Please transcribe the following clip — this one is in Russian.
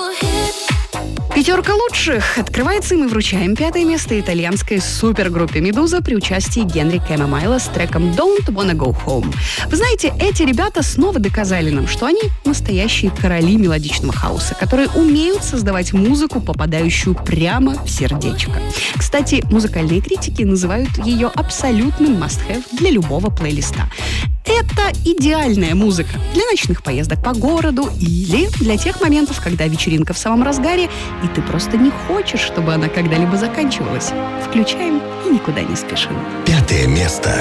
Пятерка лучших открывается, и мы вручаем 5-е место итальянской супергруппе «Медуза» при участии Генри Кэмэмайла с треком «Don't Wanna Go Home». Вы знаете, эти ребята снова доказали нам, что они настоящие короли мелодичного хаоса, которые умеют создавать музыку, попадающую прямо в сердечко. Кстати, музыкальные критики называют ее абсолютным must-have для любого плейлиста. Это идеальная музыка для ночных поездок по городу или для тех моментов, когда вечеринка в самом разгаре, и ты просто не хочешь, чтобы она когда-либо заканчивалась. Включаем и никуда не спешим. 5-е место.